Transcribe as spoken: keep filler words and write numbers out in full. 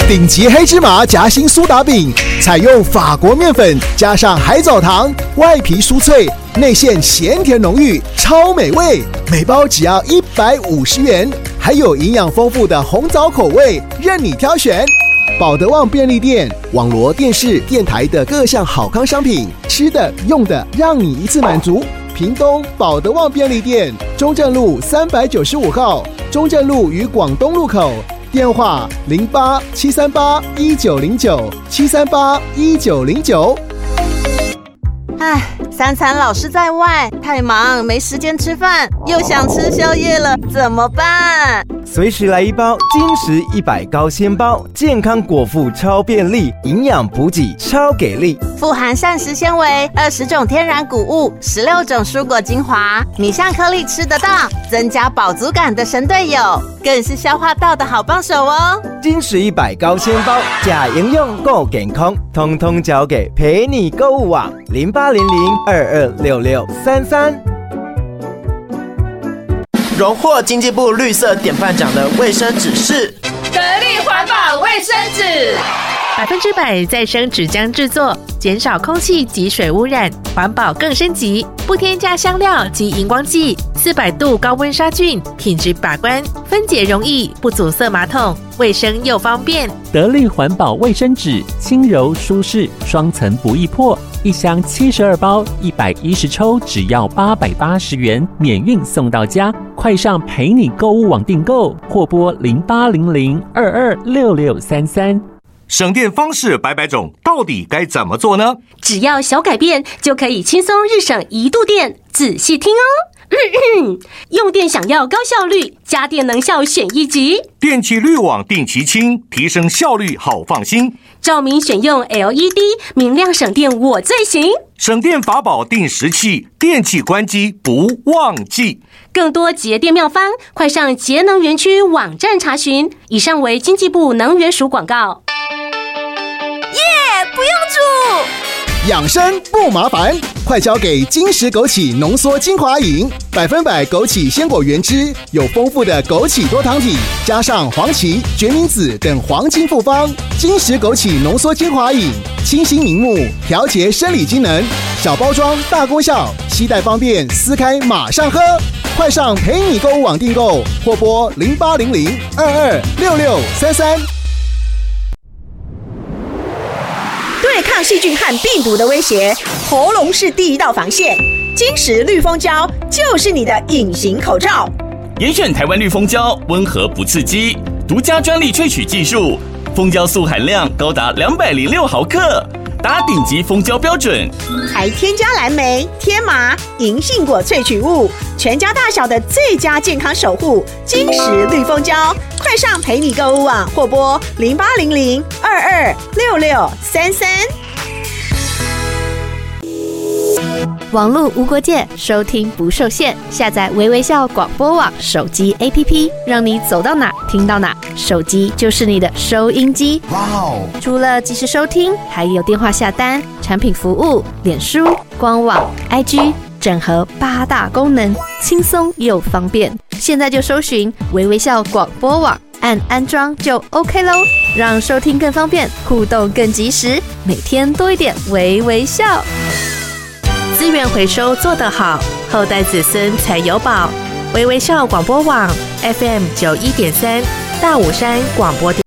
顶级黑芝麻夹心苏打饼，采用法国面粉加上海藻糖，外皮酥脆，内馅咸甜浓郁，超美味。每包只要一百五十元，还有营养丰富的红枣口味，任你挑选。保德旺便利店网罗电视、电台的各项好康商品，吃的、用的，让你一次满足。屏东保德旺便利店，中正路三百九十五号，中正路与广东路口。电话零八七三八一九零九七三八一九零九。 唉，三餐老是在外，太忙没时间吃饭，又想吃宵夜了，怎么办？ 随时来一包金石一百高纤包，健康果腹超便利，营养补给超给力， 富含膳食纤维、二十种天然谷物、十六种蔬果精华，米香颗粒吃得到，增加饱足感的神队友，更是消化道的好帮手哦。 金石一百高纤包，假营养够健康，通通交给陪你购物网零八零零二二六六三三。 荣获经济部绿色典范奖的卫生纸是得力环保卫生纸， 百分之百再生纸浆制作，减少空气及水污染，环保更升级，不添加香料及荧光剂，四百度高温杀菌，品质把关，分解容易，不阻塞马桶，卫生又方便。 得力环保卫生纸，轻柔舒适，双层不易破，一箱七十二包，一百一十抽，只要八百八十元，免运送到家。快上陪你购物网订购，或拨零八零零二二六六三三。 省电方式百百种，到底该怎么做呢？ 只要小改变，就可以轻松日省一度电。仔细听哦。咳咳用电想要高效率，家电能效选一级。 电器滤网定期清，提升效率好放心。 照明选用 L E D， 明亮省电我最行。 省电法宝定时器，电器关机不忘记。 更多节电妙方，快上节能园区网站查询。以上为经济部能源署广告。 耶，不用煮， 养生不麻烦，快交给金石枸杞浓缩精华饮，百分百枸杞鲜果原汁，有丰富的枸杞多糖体，加上黄芪、决明子等黄金复方。金石枸杞浓缩精华饮，清新明目，调节生理机能，小包装大功效，携带方便，撕开马上喝。快上陪你购物网订购，或拨零八零零二二六六三三。 对抗细菌和病毒的威胁，喉咙是第一道防线。金石绿蜂胶就是你的隐形口罩。 严选台湾绿蜂胶，温和不刺激，独家专利萃取技术，蜂胶素含量高达两百零六毫克，达顶级蜂胶标准， 还添加蓝莓、天麻、银杏果萃取物，全家大小的最佳健康守护。金石绿蜂胶，快上陪你购物网，或拨零八零零二二六六三三。 网络无国界，收听不受限。下载微微笑广播网手机 A P P， 让你走到哪听到哪，手机就是你的收音机。哇哦！除了即时收听，还有电话下单、产品服务、脸书、官网、I G， 整合八大功能，轻松又方便。现在就搜寻微微笑广播网，按安装就 OK 咯，让收听更方便，互动更及时，每天多一点微微笑。资源回收做得好，后代子孙才有宝。微微笑广播网 F M 九一点三，大武山广播电。